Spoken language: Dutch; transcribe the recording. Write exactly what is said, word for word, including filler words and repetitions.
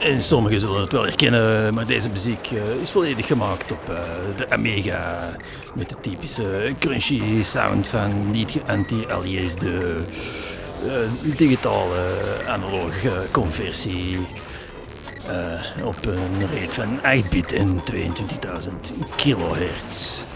En sommigen zullen het wel herkennen, maar deze muziek uh, is volledig gemaakt op uh, de Amiga. Met de typische crunchy sound van niet geanti-aliasde uh, digitale analoge conversie. Uh, op een rate van acht bit en tweeëntwintigduizend kilohertz.